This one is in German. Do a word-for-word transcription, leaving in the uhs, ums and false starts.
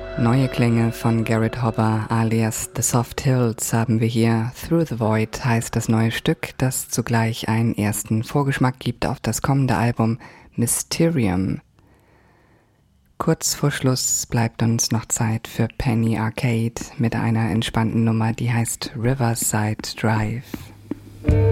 Neue Klänge von Garrett Hopper alias The Soft Hills haben wir hier. Through the Void heißt das neue Stück, das zugleich einen ersten Vorgeschmack gibt auf das kommende Album Mysterium. Kurz vor Schluss bleibt uns noch Zeit für Penny Arcade mit einer entspannten Nummer, die heißt Riverside Drive.